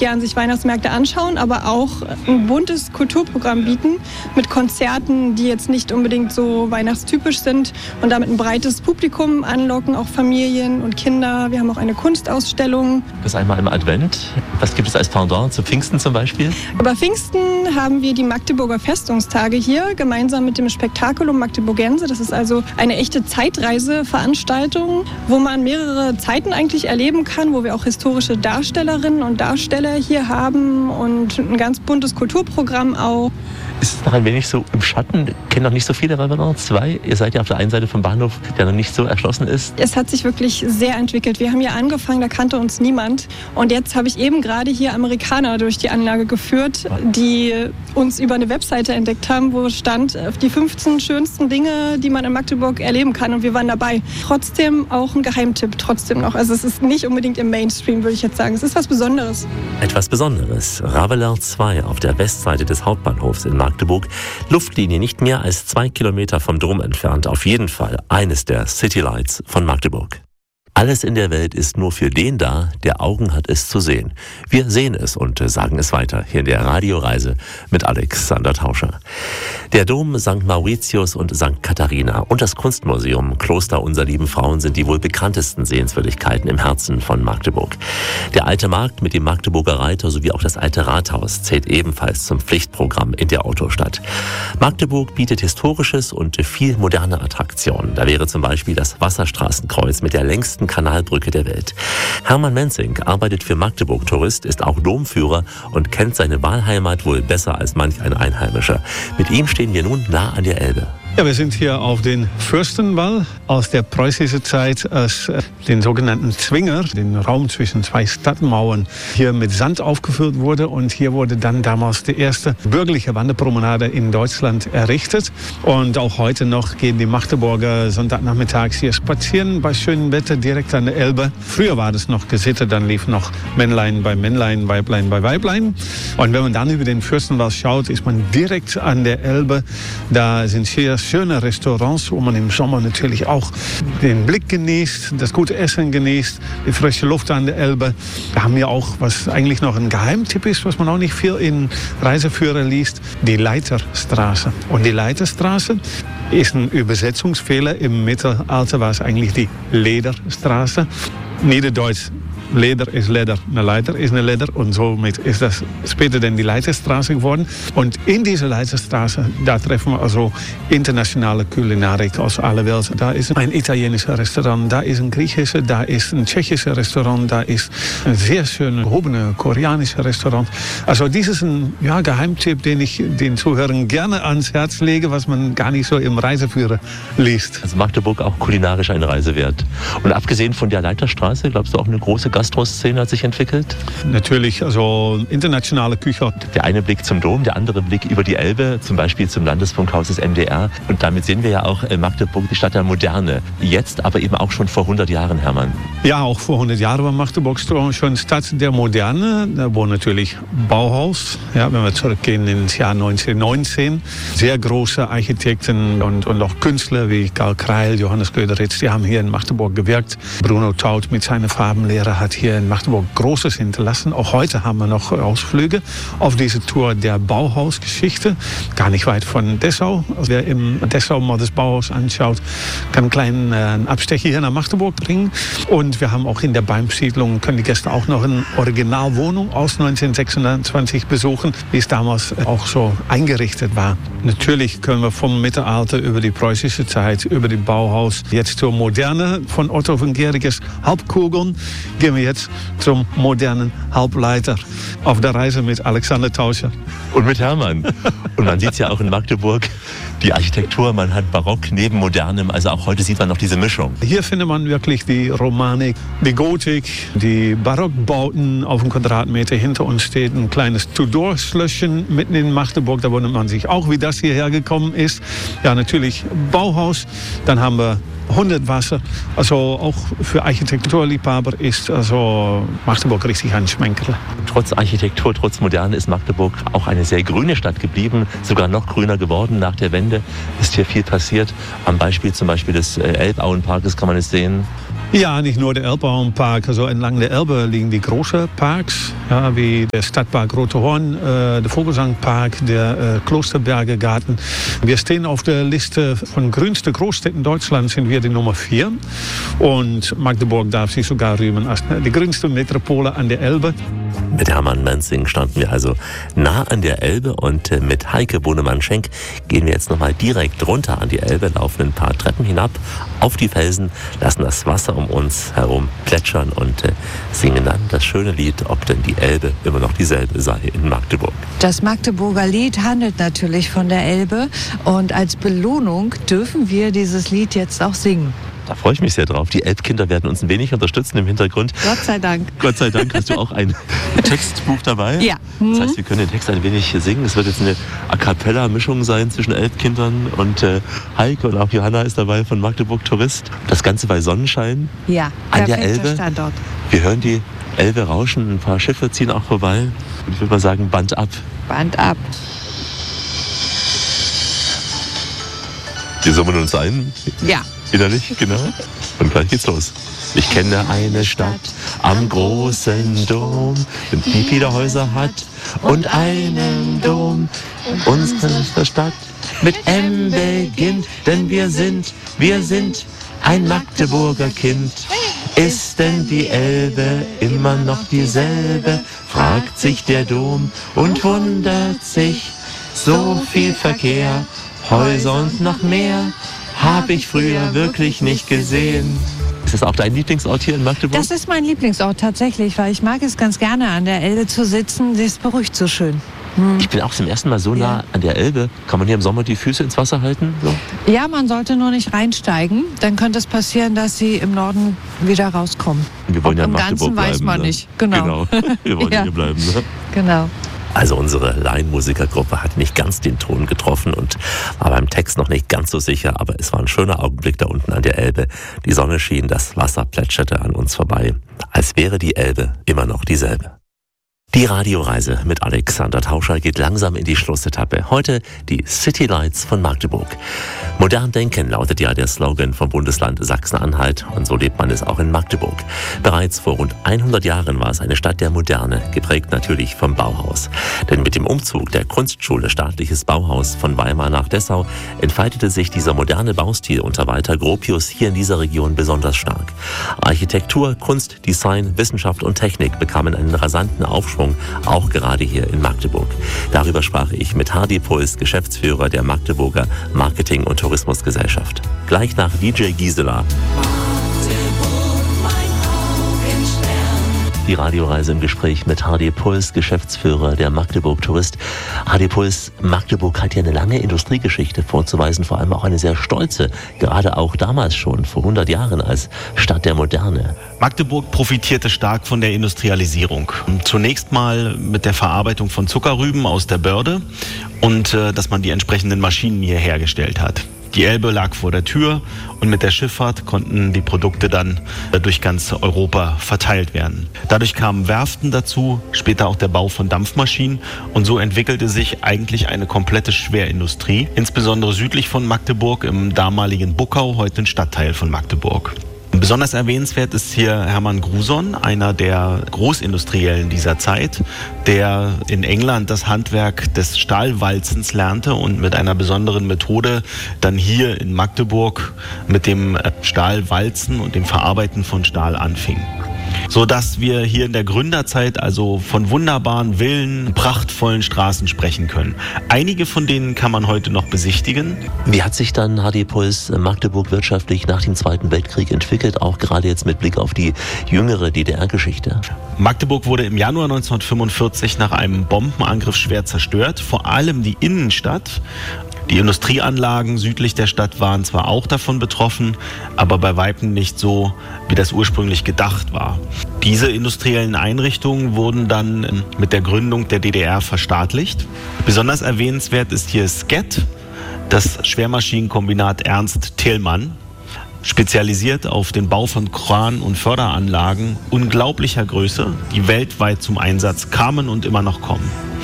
gern sich Weihnachtsmärkte anschauen, aber auch ein buntes Kulturprogramm bieten mit Konzerten, die jetzt nicht unbedingt so weihnachtstypisch sind und damit ein breites Publikum anlocken, auch Familien und Kinder. Wir haben auch eine Kunstausstellung. Das einmal im Advent. Was gibt es als Pendant zu Pfingsten zum Beispiel? Über Pfingsten haben wir die Magdeburger Festungstage hier, gemeinsam mit dem Spektakulum Magdeburgense. Das ist also eine echte Zeitreiseveranstaltung, wo man mehrere Zeiten eigentlich erleben kann, wo wir auch historische Darstellerinnen und Darsteller hier haben und ein ganz buntes Kulturprogramm auch. Ist es noch ein wenig so im Schatten? Kennen noch nicht so viele Revenant 2. Ihr seid ja auf der einen Seite vom Bahnhof, der noch nicht so erschlossen ist. Es hat sich wirklich sehr entwickelt. Wir haben hier angefangen, da kannte uns niemand. Und jetzt habe ich eben gerade hier Amerikaner durch die Anlage geführt, die uns über eine Webseite entdeckt haben, wo stand, die 15 schönsten Dinge, die man in Magdeburg erleben kann. Und wir waren dabei. Trotzdem auch ein Geheimtipp, trotzdem noch. Also es ist nicht unbedingt im Mainstream, würde ich jetzt sagen. Es ist was Besonderes. Etwas Besonderes. Ravelin 2 auf der Westseite des Hauptbahnhofs in Magdeburg. Luftlinie nicht mehr als 2 Kilometer vom Dom entfernt. Auf jeden Fall eines der City Lights von Magdeburg. Alles in der Welt ist nur für den da, der Augen hat, es zu sehen. Wir sehen es und sagen es weiter hier in der Radioreise mit Alexander Tauscher. Der Dom St. Mauritius und St. Katharina und das Kunstmuseum Kloster Unser Lieben Frauen sind die wohl bekanntesten Sehenswürdigkeiten im Herzen von Magdeburg. Der alte Markt mit dem Magdeburger Reiter sowie auch das alte Rathaus zählt ebenfalls zum Pflichtprogramm in der Autostadt. Magdeburg bietet historisches und viel moderne Attraktionen. Da wäre zum Beispiel das Wasserstraßenkreuz mit der längsten Kanalbrücke der Welt. Hermann Menzing arbeitet für Magdeburg Tourist, ist auch Domführer und kennt seine Wahlheimat wohl besser als manch ein Einheimischer. Mit ihm stehen wir nun nah an der Elbe. Ja, wir sind hier auf den Fürstenwall aus der preußischen Zeit, als den sogenannten Zwinger, den Raum zwischen zwei Stadtmauern, hier mit Sand aufgefüllt wurde. Und hier wurde dann damals die erste bürgerliche Wanderpromenade in Deutschland errichtet. Und auch heute noch gehen die Magdeburger Sonntagnachmittags hier spazieren bei schönem Wetter direkt an der Elbe. Früher war das noch Gesitte, dann lief noch Männlein bei Männlein, Weiblein bei Weiblein. Und wenn man dann über den Fürstenwall schaut, ist man direkt an der Elbe. Da sind hier schöne Restaurants, wo man im Sommer natürlich auch den Blick genießt, das gute Essen genießt, die frische Luft an der Elbe. Wir haben ja auch, was eigentlich noch ein Geheimtipp ist, was man auch nicht viel in Reiseführer liest, die Leiterstraße. Und die Leiterstraße ist ein Übersetzungsfehler. Im Mittelalter war es eigentlich die Lederstraße. Niederdeutsch Leder ist Leder, eine Leiter ist eine Leder und somit ist das später dann die Leiterstraße geworden. Und in dieser Leiterstraße, da treffen wir also internationale Kulinarik aus aller Welt. Da ist ein italienisches Restaurant, da ist ein griechisches, da ist ein tschechisches Restaurant, da ist ein sehr schönes, gehobenes koreanisches Restaurant. Also das ist ein Geheimtipp, den ich den Zuhörern gerne ans Herz lege, was man gar nicht so im Reiseführer liest. Also Magdeburg auch kulinarisch eine Reise wert. Und abgesehen von der Leiterstraße, glaubst du auch eine große Gastro-Szene hat sich entwickelt? Natürlich, also internationale Küche. Der eine Blick zum Dom, der andere Blick über die Elbe, zum Beispiel zum Landesfunkhaus des MDR. Und damit sehen wir ja auch Magdeburg, die Stadt der Moderne. Jetzt aber eben auch schon vor 100 Jahren, Hermann. Ja, auch vor 100 Jahren war Magdeburg schon Stadt der Moderne. Da war natürlich Bauhaus. Ja, wenn wir zurückgehen ins Jahr 1919. Sehr große Architekten und auch Künstler wie Karl Kreil, Johannes Göderitz, die haben hier in Magdeburg gewirkt. Bruno Taut mit seiner Farbenlehre hat hier in Magdeburg Großes hinterlassen. Auch heute haben wir noch Ausflüge auf diese Tour der Bauhausgeschichte. Gar nicht weit von Dessau. Also wer im Dessau mal das Bauhaus anschaut, kann einen kleinen Abstecher hier nach Magdeburg bringen. Und wir haben auch in der Beimsiedlung, können die Gäste auch noch eine Originalwohnung aus 1926 besuchen, wie es damals auch so eingerichtet war. Natürlich können wir vom Mittelalter über die preußische Zeit, über die Bauhaus, jetzt zur Moderne von Otto von Guericke's Halbkugeln, gehen wir jetzt zum modernen Halbleiter auf der Reise mit Alexander Tauscher. Und mit Hermann. Und man sieht es ja auch in Magdeburg, die Architektur, man hat Barock neben Modernem, also auch heute sieht man noch diese Mischung. Hier findet man wirklich die Romanik, die Gotik, die Barockbauten auf dem Quadratmeter. Hinter uns steht ein kleines Tudor-Schlösschen mitten in Magdeburg, da wundert man sich auch, wie das hierher gekommen ist. Ja, natürlich Bauhaus, dann haben wir 100 Wasser. Also auch für Architekturliebhaber ist also Magdeburg richtig ein Schmankerl. Trotz Architektur, trotz Moderne ist Magdeburg auch eine sehr grüne Stadt geblieben, sogar noch grüner geworden nach der Wende. Ist hier viel passiert. Am Beispiel zum Beispiel des Elbauenparkes kann man es sehen. Ja, nicht nur der Elbbaumpark. Also entlang der Elbe liegen die großen Parks, ja, wie der Stadtpark Rote Horn, der Vogelsangpark, der Klosterberger Garten. Wir stehen auf der Liste von grünsten Großstädten Deutschlands, sind wir die Nummer 4. Und Magdeburg darf sich sogar rühmen als die grünste Metropole an der Elbe. Mit Hermann Menzing standen wir also nah an der Elbe und mit Heike Bohnemann-Schenk gehen wir jetzt nochmal direkt runter an die Elbe, laufen ein paar Treppen hinab auf die Felsen, lassen das Wasser um uns herum plätschern und singen dann das schöne Lied, ob denn die Elbe immer noch dieselbe sei in Magdeburg. Das Magdeburger Lied handelt natürlich von der Elbe und als Belohnung dürfen wir dieses Lied jetzt auch singen. Da freue ich mich sehr drauf. Die Elbkinder werden uns ein wenig unterstützen im Hintergrund. Gott sei Dank. Gott sei Dank hast du auch ein Textbuch dabei. Ja. Das heißt, wir können den Text ein wenig singen. Es wird jetzt eine A-Cappella-Mischung sein zwischen Elbkindern und Heike und auch Johanna ist dabei von Magdeburg Tourist. Das Ganze bei Sonnenschein. Ja, an der Elbe. Standort. Wir hören die Elbe rauschen, ein paar Schiffe ziehen auch vorbei. Und ich würde mal sagen, Band ab. Band ab. Wir summen uns ein. Ja. Innerlich, genau. Und gleich geht's los. Ich kenne eine Stadt am großen Dom, die viele Häuser hat und einen Dom. Unsere Stadt mit M beginnt, denn wir sind ein Magdeburger Kind. Ist denn die Elbe immer noch dieselbe, fragt sich der Dom und wundert sich. So viel Verkehr, Häuser und noch mehr hab ich früher wirklich nicht gesehen. Ist das auch dein Lieblingsort hier in Magdeburg? Das ist mein Lieblingsort tatsächlich, weil ich mag es ganz gerne, an der Elbe zu sitzen. Sie ist beruhigt so schön. Ich bin auch zum ersten Mal so nah an der Elbe. Kann man hier im Sommer die Füße ins Wasser halten? So? Ja, man sollte nur nicht reinsteigen. Dann könnte es passieren, dass sie im Norden wieder rauskommen. Wir wollen ja in im Magdeburg Ganzen weiß bleiben, man ne? nicht. Genau. Wir wollen hier bleiben. Ne? Genau. Also unsere Laienmusikergruppe hat nicht ganz den Ton getroffen und war beim Text noch nicht ganz so sicher, aber es war ein schöner Augenblick da unten an der Elbe. Die Sonne schien, das Wasser plätscherte an uns vorbei, als wäre die Elbe immer noch dieselbe. Die Radioreise mit Alexander Tauscher geht langsam in die Schlussetappe. Heute die City Lights von Magdeburg. Modern denken lautet ja der Slogan vom Bundesland Sachsen-Anhalt und so lebt man es auch in Magdeburg. Bereits vor rund 100 Jahren war es eine Stadt der Moderne, geprägt natürlich vom Bauhaus. Denn mit dem Umzug der Kunstschule Staatliches Bauhaus von Weimar nach Dessau entfaltete sich dieser moderne Baustil unter Walter Gropius hier in dieser Region besonders stark. Architektur, Kunst, Design, Wissenschaft und Technik bekamen einen rasanten Aufschwung, auch gerade hier in Magdeburg. Darüber sprach ich mit Hardy Puls, Geschäftsführer der Magdeburger Marketing- und Tourismusgesellschaft. Gleich nach DJ Gisela. Die Radioreise im Gespräch mit Hardy Puls, Geschäftsführer der Magdeburg Tourist. Hardy Puls, Magdeburg hat ja eine lange Industriegeschichte vorzuweisen, vor allem auch eine sehr stolze, gerade auch damals schon, vor 100 Jahren als Stadt der Moderne. Magdeburg profitierte stark von der Industrialisierung. Zunächst mal mit der Verarbeitung von Zuckerrüben aus der Börde und dass man die entsprechenden Maschinen hier hergestellt hat. Die Elbe lag vor der Tür und mit der Schifffahrt konnten die Produkte dann durch ganz Europa verteilt werden. Dadurch kamen Werften dazu, später auch der Bau von Dampfmaschinen und so entwickelte sich eigentlich eine komplette Schwerindustrie, insbesondere südlich von Magdeburg im damaligen Buckau, heute ein Stadtteil von Magdeburg. Besonders erwähnenswert ist hier Hermann Gruson, einer der Großindustriellen dieser Zeit, der in England das Handwerk des Stahlwalzens lernte und mit einer besonderen Methode dann hier in Magdeburg mit dem Stahlwalzen und dem Verarbeiten von Stahl anfing. Sodass wir hier in der Gründerzeit also von wunderbaren Villen, prachtvollen Straßen sprechen können. Einige von denen kann man heute noch besichtigen. Wie hat sich dann Hardy Puls Magdeburg wirtschaftlich nach dem Zweiten Weltkrieg entwickelt, auch gerade jetzt mit Blick auf die jüngere DDR-Geschichte? Magdeburg wurde im Januar 1945 nach einem Bombenangriff schwer zerstört, vor allem die Innenstadt. Die Industrieanlagen südlich der Stadt waren zwar auch davon betroffen, aber bei Weitem nicht so, wie das ursprünglich gedacht war. Diese industriellen Einrichtungen wurden dann mit der Gründung der DDR verstaatlicht. Besonders erwähnenswert ist hier Sket, das Schwermaschinenkombinat Ernst Thälmann, spezialisiert auf den Bau von Kran- und Förderanlagen unglaublicher Größe, die weltweit zum Einsatz kamen und immer noch kommen.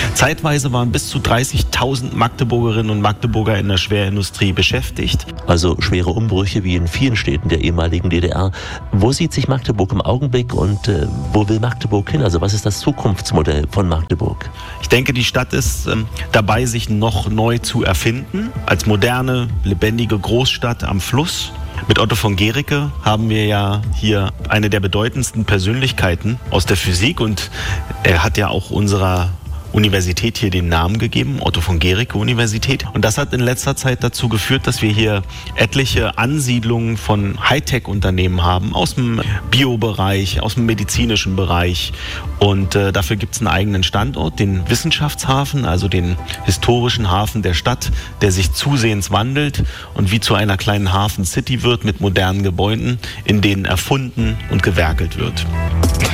Zeitweise waren bis zu 30.000 Magdeburgerinnen und Magdeburger in der Schwerindustrie beschäftigt. Also schwere Umbrüche wie in vielen Städten der ehemaligen DDR. Wo sieht sich Magdeburg im Augenblick und wo will Magdeburg hin? Also was ist das Zukunftsmodell von Magdeburg? Ich denke, die Stadt ist dabei, sich noch neu zu erfinden. Als moderne, lebendige Großstadt am Fluss. Mit Otto von Guericke haben wir ja hier eine der bedeutendsten Persönlichkeiten aus der Physik und er hat ja auch unserer Universität hier den Namen gegeben, Otto von Guericke Universität. Und das hat in letzter Zeit dazu geführt, dass wir hier etliche Ansiedlungen von Hightech-Unternehmen haben, aus dem Biobereich, aus dem medizinischen Bereich. Und dafür gibt es einen eigenen Standort, den Wissenschaftshafen, also den historischen Hafen der Stadt, der sich zusehends wandelt und wie zu einer kleinen Hafen-City wird mit modernen Gebäuden, in denen erfunden und gewerkelt wird.